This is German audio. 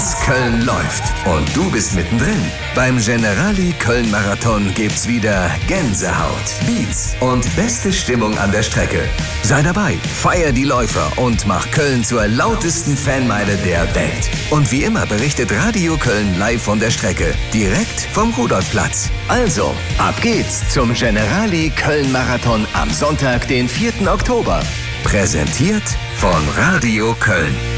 Ganz Köln läuft und du bist mittendrin. Beim Generali Köln Marathon gibt's wieder Gänsehaut, Beats und beste Stimmung an der Strecke. Sei dabei, feier die Läufer und mach Köln zur lautesten Fanmeile der Welt. Und wie immer berichtet Radio Köln live von der Strecke, direkt vom Rudolfplatz. Also, ab geht's zum Generali Köln Marathon am Sonntag, den 4. Oktober. Präsentiert von Radio Köln.